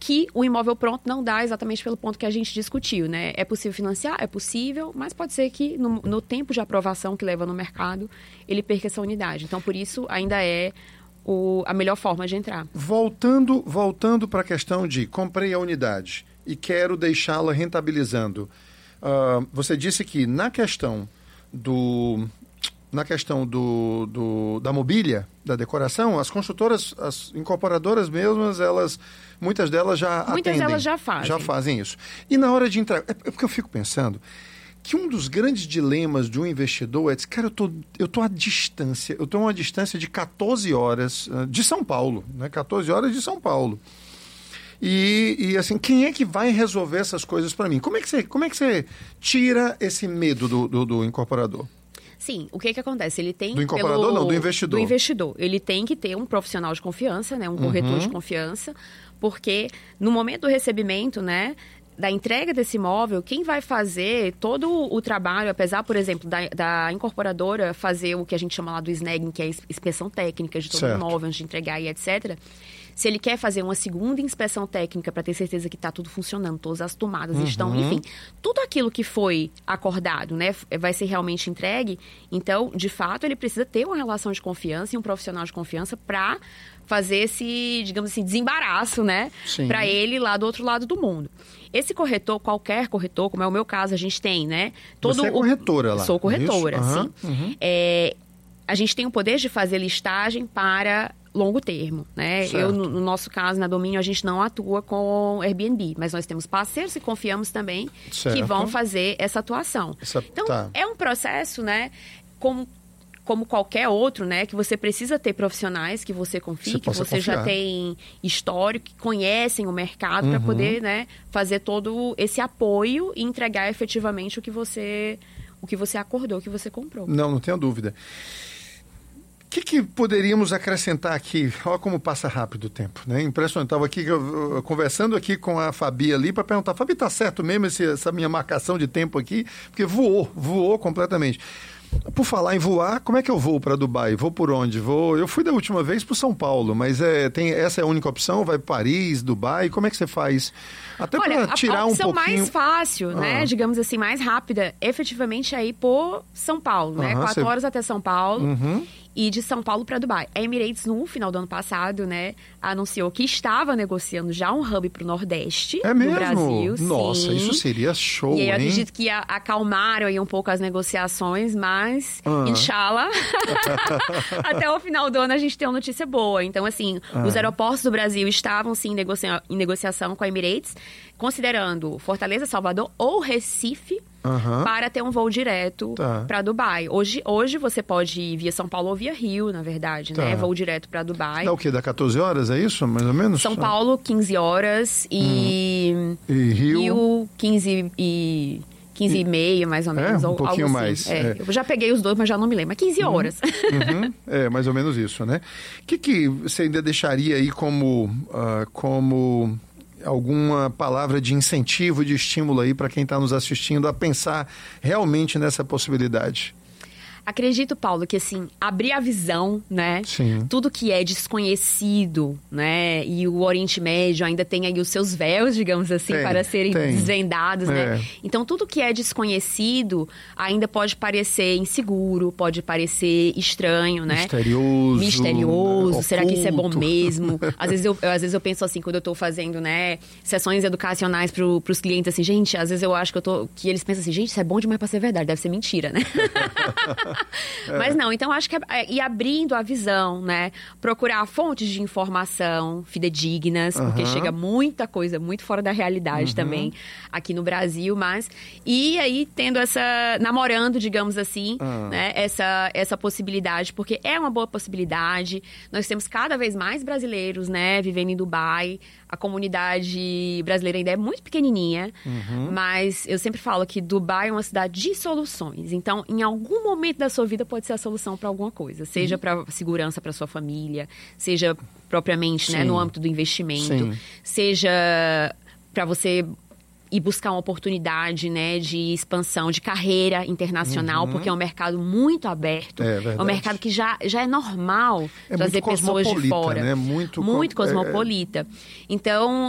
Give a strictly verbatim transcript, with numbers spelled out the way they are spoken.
que o imóvel pronto não dá exatamente pelo ponto que a gente discutiu, né? É possível financiar? É possível, mas pode ser que no, no tempo de aprovação que leva no mercado, ele perca essa unidade. Então, por isso, ainda é o, a melhor forma de entrar. Voltando, voltando para a questão de comprei a unidade e quero deixá-la rentabilizando. Uh, você disse que na questão do... Na questão do, do, da mobília, da decoração, as construtoras, as incorporadoras mesmas, elas, muitas delas já muitas atendem. Muitas delas já fazem. Já fazem isso. E na hora de entrar... É porque eu fico pensando que um dos grandes dilemas de um investidor é dizer, cara, eu tô, eu tô à distância, eu estou a uma distância de catorze horas de São Paulo, né? catorze horas de São Paulo. E, e assim, quem é que vai resolver essas coisas para mim? Como é que você, como é que você tira esse medo do, do, do incorporador? Sim, o que que acontece? Ele tem... Do incorporador pelo, não, do investidor. Do investidor. Ele tem que ter um profissional de confiança, né? Um corretor uhum. de confiança, porque no momento do recebimento, né? Da entrega desse imóvel, quem vai fazer todo o trabalho, apesar, por exemplo, da, da incorporadora fazer o que a gente chama lá do snagging, que é a inspeção técnica de todo o imóvel antes de entregar e etcétera. Se ele quer fazer uma segunda inspeção técnica para ter certeza que está tudo funcionando, todas as tomadas uhum. estão, enfim, tudo aquilo que foi acordado, né, vai ser realmente entregue. Então, de fato, ele precisa ter uma relação de confiança e um profissional de confiança para fazer esse, digamos assim, desembaraço, né, para ele lá do outro lado do mundo. Esse corretor, qualquer corretor, como é o meu caso, a gente tem, né? Todo Você é corretora o... lá? Sou corretora, uhum. sim. Uhum. É, a gente tem o poder de fazer listagem para longo termo, né? Certo. Eu, no, no nosso caso, na Domínio, a gente não atua com Airbnb, mas nós temos parceiros e confiamos também certo. Que vão fazer essa atuação. Essa... Então, tá. É um processo, né? Como... como qualquer outro, né, que você precisa ter profissionais que você confie, você que você confiar. Já tem histórico, que conhecem o mercado uhum. para poder, né, fazer todo esse apoio e entregar efetivamente o que você, o que você acordou, o que você comprou. Não, não tenho dúvida. O que, que poderíamos acrescentar aqui? Olha como passa rápido o tempo, né? Impressionante. Estava aqui eu, eu, conversando aqui com a Fabi ali para perguntar, Fabi, tá certo mesmo esse, essa minha marcação de tempo aqui? Porque voou, voou completamente. Por falar em voar, como é que eu vou para Dubai? Vou por onde? Vou... Eu fui da última vez para São Paulo, mas é, tem, essa é a única opção? Vai para Paris, Dubai? Como é que você faz? Até para tirar um pouquinho... a opção mais fácil, ah. né? Digamos assim, mais rápida, efetivamente é ir por São Paulo, né? Uhum, Quatro você... horas até São Paulo. Uhum. E de São Paulo para Dubai. A Emirates, no final do ano passado, né, anunciou que estava negociando já um hub para o Nordeste é mesmo? do Brasil. Nossa, sim. Isso seria show, e aí, eu hein? acredito que a, acalmaram aí um pouco as negociações, mas, ah. inshallah, até o final do ano a gente tem uma notícia boa. Então, assim, ah. os aeroportos do Brasil estavam, sim, negocia- em negociação com a Emirates, considerando Fortaleza, Salvador ou Recife, Uhum. para ter um voo direto tá. para Dubai. Hoje, hoje você pode ir via São Paulo ou via Rio, na verdade, tá. né? Voo direto para Dubai. Dá o quê? Dá catorze horas, é isso? Mais ou menos? São Paulo, quinze horas e, hum. e Rio? Rio, quinze e... quinze e meia, mais ou menos. É, um ou, pouquinho algo mais. Assim. É. É. Eu já peguei os dois, mas já não me lembro. Mas quinze uhum. horas. Uhum. É, mais ou menos isso, né? O que, que você ainda deixaria aí como... Uh, como... alguma palavra de incentivo, de estímulo aí para quem está nos assistindo a pensar realmente nessa possibilidade? Acredito, Paulo, que assim, abrir a visão, né? Sim. Tudo que é desconhecido, né? E o Oriente Médio ainda tem aí os seus véus, digamos assim, tem, para serem tem. desvendados, é. né? Então, tudo que é desconhecido ainda pode parecer inseguro, pode parecer estranho, né? Misterioso. Misterioso. Oculto. Será que isso é bom mesmo? Às vezes eu, às vezes eu penso assim, quando eu estou fazendo, né, sessões educacionais para os clientes, assim, gente, às vezes eu acho que eu tô, que eles pensam assim, gente, isso é bom demais para ser verdade, deve ser mentira, né? É. Mas não, então acho que é ir abrindo a visão, né? Procurar fontes de informação fidedignas, uhum. porque chega muita coisa muito fora da realidade uhum. também aqui no Brasil, mas... E aí tendo essa... namorando, digamos assim, uhum. né? Essa, essa possibilidade, porque é uma boa possibilidade. Nós temos cada vez mais brasileiros, né? Vivendo em Dubai. A comunidade brasileira ainda é muito pequenininha, uhum. mas eu sempre falo que Dubai é uma cidade de soluções. Então, em algum momento da sua vida pode ser a solução para alguma coisa. Seja uhum. para segurança para sua família, seja propriamente né, no âmbito do investimento, Sim. seja para você ir buscar uma oportunidade, né, de expansão, de carreira internacional, uhum. porque é um mercado muito aberto. É, verdade. É um mercado que já, já é normal é trazer pessoas de fora. Né? Muito, muito cosmopolita. É... Então,